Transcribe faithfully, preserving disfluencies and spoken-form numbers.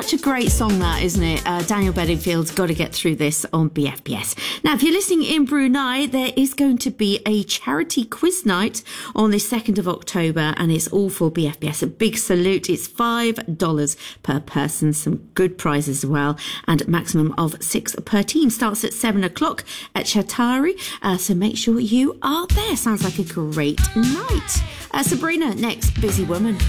Such a great song that, isn't it? Uh, Daniel Bedingfield's Got to Get Through This on B F B S. Now, if you're listening in Brunei, there is going to be a charity quiz night on the second of October, and it's all for B F B S. A big salute. It's five dollars per person. Some good prizes as well, and a maximum of six per team. Starts at seven o'clock at Shatari, uh, so make sure you are there. Sounds like a great night. Uh, Sabrina, next, Busy Woman.